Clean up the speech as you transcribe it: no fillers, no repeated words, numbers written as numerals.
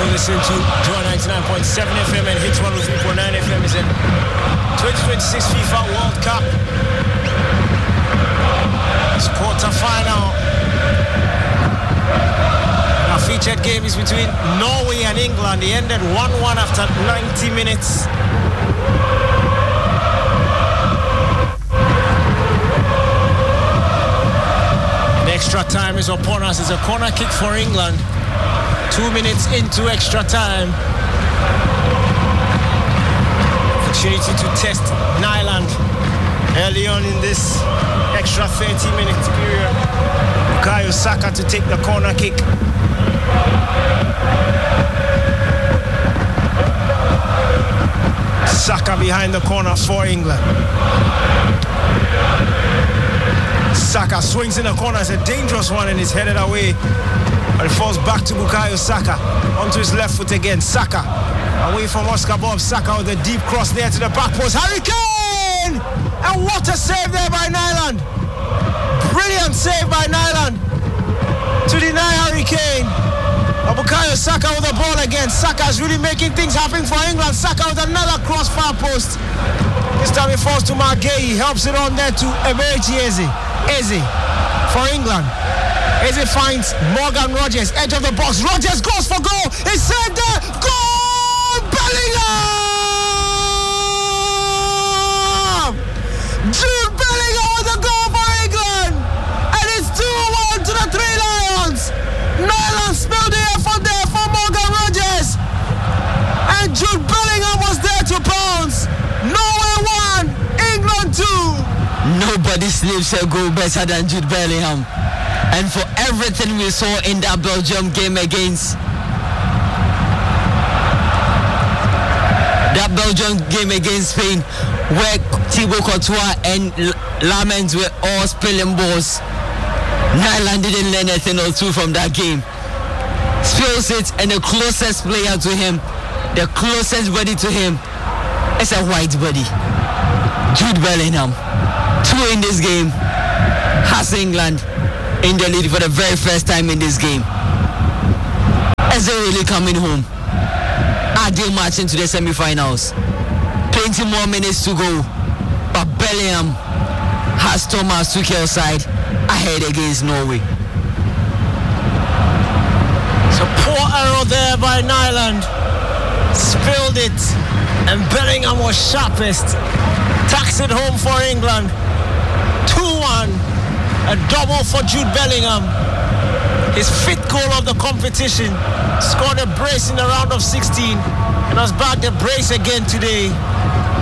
listen to Joy 99.7 FM and Hits 103.9 FM is in 2026 FIFA World Cup. It's quarter-final. Our featured game is between Norway and England. It ended 1-1 after 90 minutes. Extra time is upon us. It's a corner kick for England. 2 minutes into extra time. Opportunity to test Nyland early on in this extra 30-minute period. Bukayo Saka to take the corner kick. Saka behind the corner for England. Saka swings in the corner. It's a dangerous one and it's headed away. But it falls back to Bukayo Saka. Onto his left foot again. Saka away from Oscar Bob. Saka with a deep cross there to the back post. Harry Kane! And what a save there by Nyland. Brilliant save by Nyland to deny Harry Kane. Bukayo Saka with the ball again. Saka is really making things happen for England. Saka with another cross far post. This time it falls to Margay. He helps it on there to Emery Eze. Eze for England. Eze finds Morgan Rogers, edge of the box. Rogers goes for goal. It's saved there. Goal! Bellingham! Jude Bellingham with a goal for England. And it's 2-1 to the Three Lions. Nyland spilled the effort there for Morgan Rogers. And Jude Bellingham was there to pounce. Norway 1, England 2. Nobody slips a goal better than Jude Bellingham. And for everything we saw in that Belgium game against Spain, where Thibaut Courtois and Lamens were all spilling balls, Nyland didn't learn anything or two from that game. Spills it, and the closest player to him, the closest buddy to him, is a white buddy, Jude Bellingham. 2 in this game, has England in the lead for the very first time in this game. As they're really coming home, are they marching to the semi-finals? 20 more minutes to go, but Bellingham has Thomas Tuchel's side ahead against Norway. So poor arrow there by Nyland. Spilled it, and Bellingham was sharpest. Tacks it home for England. 2-1. A double for Jude Bellingham. His 5th goal of the competition. Scored a brace in the round of 16 and has bagged a brace again today.